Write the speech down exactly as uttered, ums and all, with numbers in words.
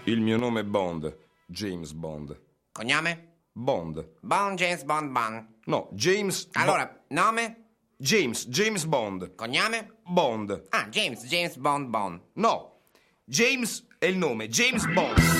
Il mio nome è Bond, James Bond. Cognome? Bond. Bond, James Bond, Bond. No, James... Bo- Allora, nome? James, James Bond. Cognome? Bond. Ah, James, James Bond, Bond. No, James è il nome, James Bond.